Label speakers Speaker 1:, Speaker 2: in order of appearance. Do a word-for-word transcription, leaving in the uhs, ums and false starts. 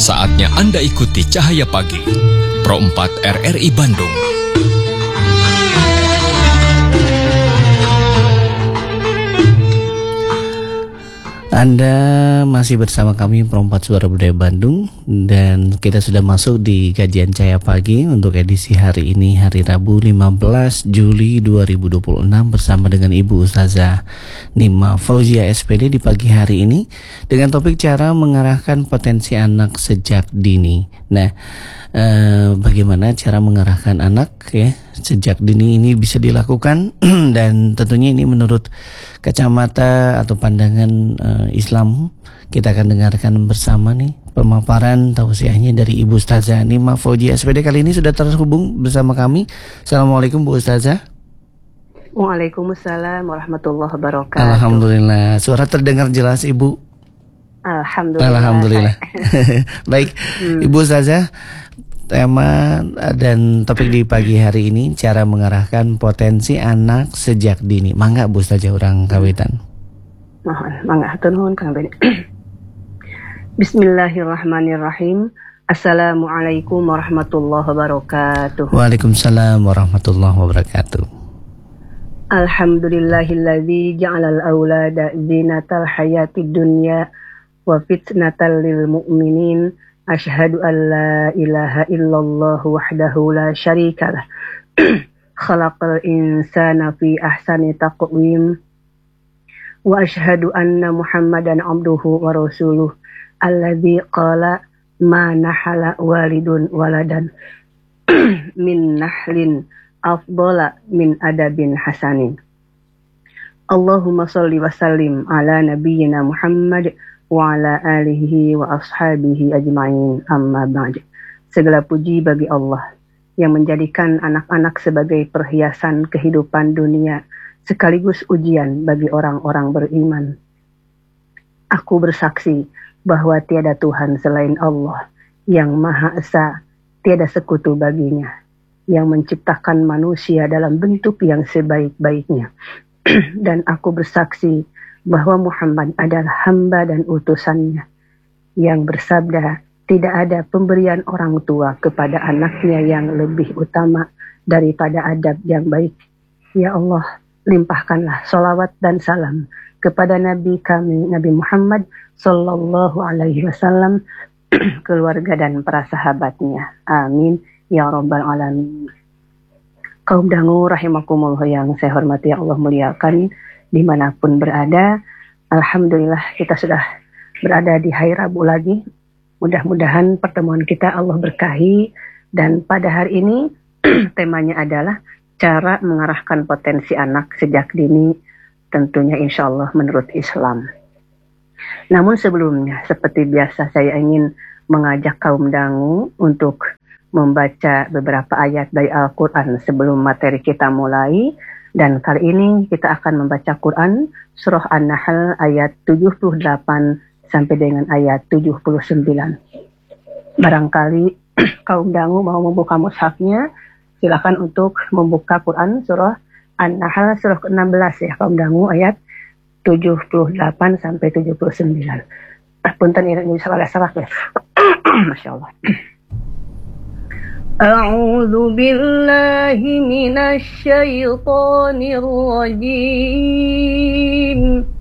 Speaker 1: Saatnya Anda ikuti Cahaya Pagi, Pro empat R R I Bandung.
Speaker 2: Anda masih bersama kami Pro empat Suara Budaya Bandung, dan kita sudah masuk di kajian Cahaya Pagi untuk edisi hari ini, hari Rabu lima belas Juli dua ribu dua puluh enam, bersama dengan Ibu Ustazah Nima Fauzia S P D di pagi hari ini dengan topik cara mengarahkan potensi anak sejak dini. Nah, eh, bagaimana cara mengarahkan anak ya sejak dini ini bisa dilakukan dan tentunya ini menurut kacamata atau pandangan uh, Islam. Kita akan dengarkan bersama nih pemaparan tausiahnya dari Ibu Ustazah Nima Fauzia S P D. Kali ini sudah terhubung bersama kami. Assalamualaikum Bu Ustazah.
Speaker 3: Waalaikumsalam warahmatullahi wabarakatuh.
Speaker 2: Alhamdulillah, suara terdengar jelas Ibu.
Speaker 3: Alhamdulillah.
Speaker 2: Alhamdulillah. Baik, hmm. Ibu Ustazah, tema dan topik di pagi hari ini cara mengarahkan potensi anak sejak dini. Mangga Bu Ustazah urang kawitan.
Speaker 3: Mohon, mangga hatur nuhun Kang Beni. Bismillahirrahmanirrahim. Assalamualaikum warahmatullahi wabarakatuh.
Speaker 2: Waalaikumsalam warahmatullahi wabarakatuh.
Speaker 3: Alhamdulillahilladzi ja'alal aulada zinatal hayatid dunya wa fitnatal lil mu'minin. Asyhadu an la ilaha illallah wahdahu la syarikalah. Khalaqal insana fi ahsani taqwim. Wa asyhadu anna Muhammadan abduhu wa rasuluh alladzi qala ma nahala walidun waladan min nahlin afdala min adabin hasanin. Allahumma shalli wa sallim ala nabiyyina Muhammad wa ala alihi wa ashabihi ajma'in, amma ba'd. Segala puji bagi Allah yang menjadikan anak-anak sebagai perhiasan kehidupan dunia sekaligus ujian bagi orang-orang beriman. Aku bersaksi bahwa tiada Tuhan selain Allah yang Maha Esa, tiada sekutu baginya, yang menciptakan manusia dalam bentuk yang sebaik-baiknya. Dan aku bersaksi bahwa Muhammad adalah hamba dan utusannya, yang bersabda, tidak ada pemberian orang tua kepada anaknya yang lebih utama daripada adab yang baik. Ya Allah, limpahkanlah salawat dan salam kepada Nabi kami, Nabi Muhammad Sallallahu Alaihi Wasallam, keluarga dan para sahabatnya. Amin ya Rabbal Alamin. Kaum dangu rahimakumullah yang saya hormati, ya Allah muliakan dimanapun berada. Alhamdulillah kita sudah berada di hari Rabu lagi. Mudah-mudahan pertemuan kita Allah berkahi. Dan pada hari ini temanya adalah cara mengarahkan potensi anak sejak dini, tentunya insya Allah menurut Islam. Namun sebelumnya, seperti biasa saya ingin mengajak kaum dangu untuk membaca beberapa ayat dari Al-Quran sebelum materi kita mulai. Dan kali ini kita akan membaca Quran Surah An-Nahl ayat tujuh puluh delapan sampai dengan ayat tujuh puluh sembilan. Barangkali kaum dangu mau membuka mushafnya, silakan untuk membuka Quran Surah An-Nahl surah ke enam belas ya kaum dangu, ayat tujuh puluh delapan sampai tujuh puluh sembilan. Punten ini salah-salah ya. Masya Allah. A'udzu billahi minasy syaithanir rajim.